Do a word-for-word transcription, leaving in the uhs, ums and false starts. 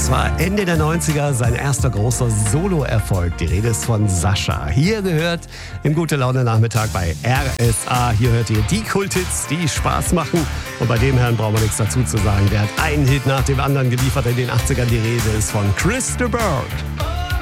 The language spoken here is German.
Das war Ende der neunziger sein erster großer Solo-Erfolg. Die Rede ist von Sascha. Hier gehört im Gute-Laune-Nachmittag bei R S A. Hier hört ihr die Kulthits, die Spaß machen. Und bei dem Herrn brauchen wir nichts dazu zu sagen. Der hat einen Hit nach dem anderen geliefert in den achtzigern. Die Rede ist von Chris de Burgh.